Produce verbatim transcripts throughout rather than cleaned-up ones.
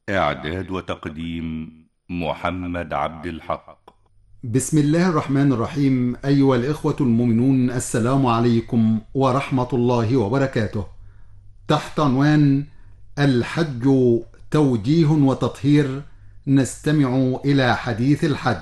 إعداد وتقديم محمد عبد الحق. بسم الله الرحمن الرحيم. أيها الإخوة المؤمنون، السلام عليكم ورحمة الله وبركاته. تحت عنوان الحج توجيه وتطهير، نستمع إلى حديث الحج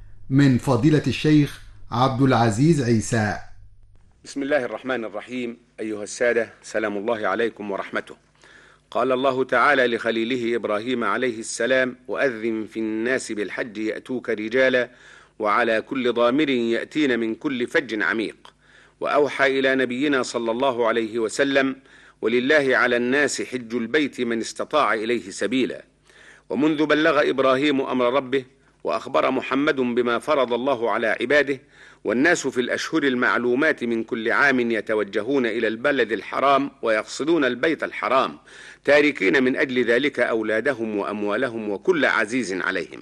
من فضيلة الشيخ عبد العزيز عيسى. بسم الله الرحمن الرحيم. أيها السادة، سلام الله عليكم ورحمته. قال الله تعالى لخليله إبراهيم عليه السلام: وأذن في الناس بالحج يأتوك رجالا وعلى كل ضامر يأتين من كل فج عميق. وأوحى إلى نبينا صلى الله عليه وسلم: ولله على الناس حج البيت من استطاع إليه سبيلا. ومنذ بلغ إبراهيم أمر ربه وأخبر محمد بما فرض الله على عباده، والناس في الأشهر المعلومات من كل عام يتوجهون إلى البلد الحرام ويقصدون البيت الحرام، تاركين من أجل ذلك أولادهم وأموالهم وكل عزيز عليهم.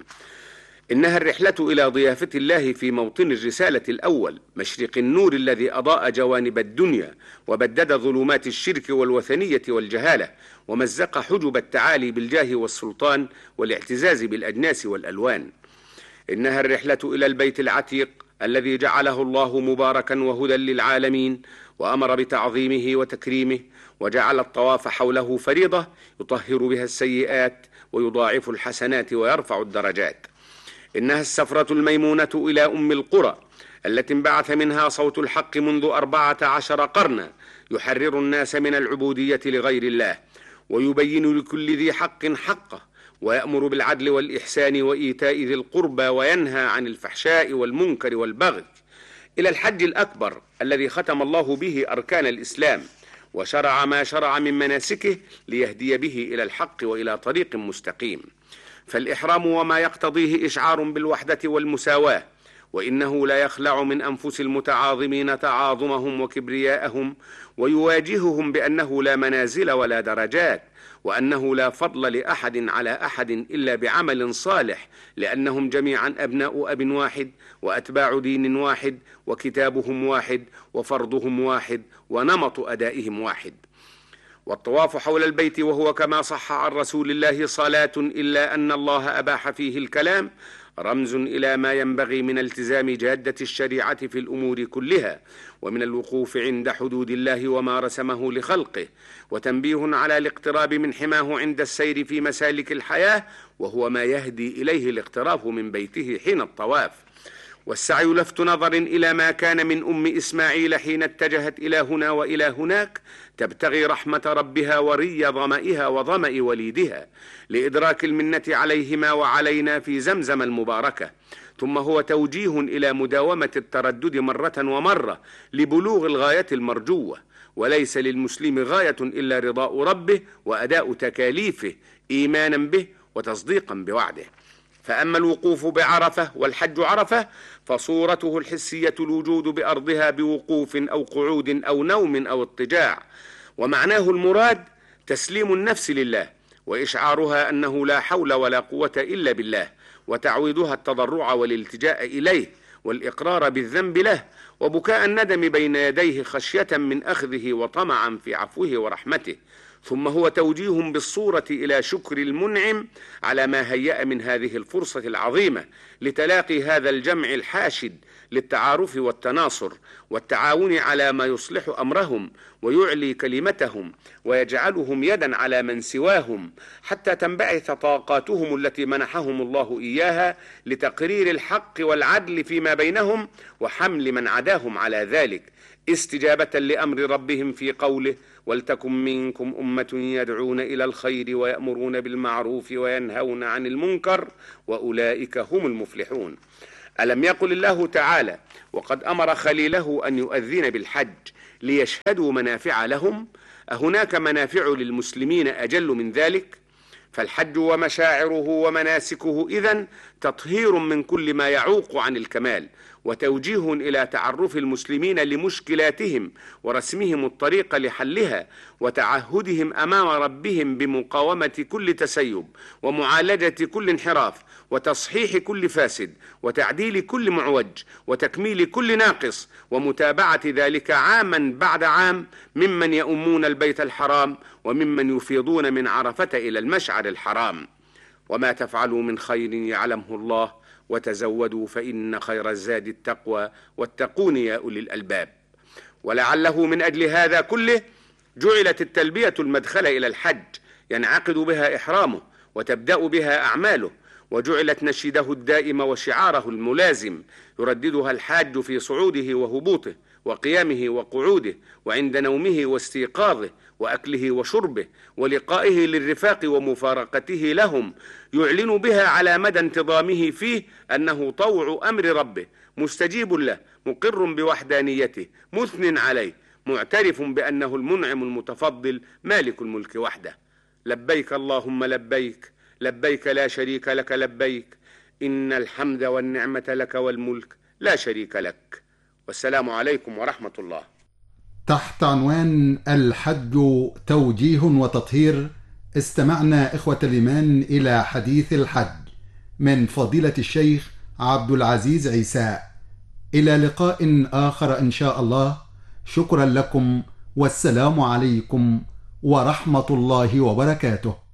إنها الرحلة إلى ضيافة الله في موطن الرسالة الأول، مشرق النور الذي أضاء جوانب الدنيا وبدد ظلمات الشرك والوثنية والجهالة، ومزق حجب التعالي بالجاه والسلطان والاعتزاز بالأجناس والألوان. إنها الرحلة إلى البيت العتيق الذي جعله الله مباركا وهدى للعالمين، وأمر بتعظيمه وتكريمه، وجعل الطواف حوله فريضة يطهر بها السيئات ويضاعف الحسنات ويرفع الدرجات. إنها السفرة الميمونة إلى أم القرى التي انبعث منها صوت الحق منذ أربعة عشر قرنا، يحرر الناس من العبودية لغير الله، ويبين لكل ذي حق حقه، ويأمر بالعدل والإحسان وإيتاء ذي القربى، وينهى عن الفحشاء والمنكر والبغي. إلى الحج الأكبر الذي ختم الله به أركان الإسلام وشرع ما شرع من مناسكه ليهدي به إلى الحق وإلى طريق مستقيم. فالإحرام وما يقتضيه إشعار بالوحدة والمساواة، وإنه لا يخلع من أنفس المتعاظمين تعاظمهم وكبرياءهم، ويواجههم بأنه لا منازل ولا درجات، وأنه لا فضل لأحد على أحد إلا بعمل صالح، لأنهم جميعا أبناء أب واحد وأتباع دين واحد، وكتابهم واحد وفرضهم واحد ونمط أدائهم واحد. والطواف حول البيت وهو كما صح عن رسول الله صلاة، إلا أن الله أباح فيه الكلام، رمز إلى ما ينبغي من التزام جادة الشريعة في الأمور كلها، ومن الوقوف عند حدود الله وما رسمه لخلقه، وتنبيه على الاقتراب من حماه عند السير في مسالك الحياة، وهو ما يهدي إليه الاقتراب من بيته حين الطواف. والسعي لفت نظر إلى ما كان من أم إسماعيل حين اتجهت إلى هنا وإلى هناك، تبتغي رحمة ربها وري ظمئها وظمئ وليدها، لإدراك المنة عليهما وعلينا في زمزم المباركة. ثم هو توجيه إلى مداومة التردد مرة ومرة لبلوغ الغاية المرجوة. وليس للمسلم غاية إلا رضاء ربه وأداء تكاليفه إيمانا به وتصديقا بوعده. فأما الوقوف بعرفة والحج عرفة فصورته الحسية الوجود بأرضها بوقوف أو قعود أو نوم أو اضطجاع، ومعناه المراد تسليم النفس لله، وإشعارها أنه لا حول ولا قوة إلا بالله، وتعويضها التضرع والالتجاء إليه والإقرار بالذنب له، وبكاء الندم بين يديه خشية من أخذه وطمعا في عفوه ورحمته. ثم هو توجيه بالصورة إلى شكر المنعم على ما هيأ من هذه الفرصة العظيمة لتلاقي هذا الجمع الحاشد للتعارف والتناصر والتعاون على ما يصلح أمرهم ويعلي كلمتهم ويجعلهم يدا على من سواهم، حتى تنبعث طاقاتهم التي منحهم الله إياها لتقرير الحق والعدل فيما بينهم وحمل من عداهم على ذلك، استجابة لأمر ربهم في قوله: ولتكن منكم أمة يدعون إلى الخير ويأمرون بالمعروف وينهون عن المنكر وأولئك هم المفلحون. ألم يقل الله تعالى: وقد أمر خليله أن يؤذن بالحج ليشهدوا منافع لهم؟ أهناك منافع للمسلمين أجل من ذلك؟ فالحج ومشاعره ومناسكه إذن تطهير من كل ما يعوق عن الكمال، وتوجيه إلى تعرف المسلمين لمشكلاتهم ورسمهم الطريق لحلها، وتعهدهم أمام ربهم بمقاومة كل تسيب ومعالجة كل انحراف وتصحيح كل فاسد وتعديل كل معوج وتكميل كل ناقص، ومتابعة ذلك عاما بعد عام ممن يؤمون البيت الحرام وممن يفيضون من عرفة إلى المشعر الحرام. وما تفعلوا من خير يعلمه الله وتزودوا فإن خير الزاد التقوى واتقون يا أولي الألباب. ولعله من أجل هذا كله جعلت التلبية المدخل إلى الحج ينعقد بها إحرامه وتبدأ بها أعماله، وجعلت نشيده الدائم وشعاره الملازم يرددها الحاج في صعوده وهبوطه وقيامه وقعوده وعند نومه واستيقاظه وأكله وشربه ولقائه للرفاق ومفارقته لهم، يعلن بها على مدى انتظامه فيه أنه طوع أمر ربه مستجيب له مقر بوحدانيته مثن عليه معترف بأنه المنعم المتفضل مالك الملك وحده. لبيك اللهم لبيك، لبيك لا شريك لك لبيك، إن الحمد والنعمة لك والملك لا شريك لك. والسلام عليكم ورحمة الله. تحت عنوان الحج توجيه وتطهير، استمعنا إخوة الإيمان إلى حديث الحج من فضيلة الشيخ عبد العزيز عيسى. إلى لقاء آخر إن شاء الله. شكرا لكم والسلام عليكم ورحمة الله وبركاته.